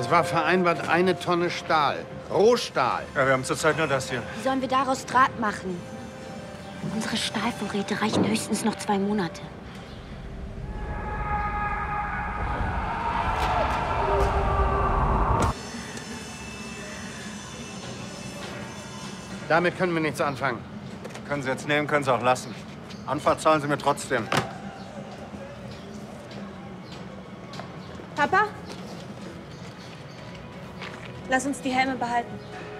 Es war vereinbart 1 Tonne Stahl. Rohstahl. Ja, wir haben zurzeit nur das hier. Wie sollen wir daraus Draht machen? Unsere Stahlvorräte reichen höchstens noch 2 Monate. Damit können wir nichts anfangen. Können Sie jetzt nehmen, können Sie auch lassen. Anfahrt zahlen Sie mir trotzdem. Papa? Lass uns die Helme behalten.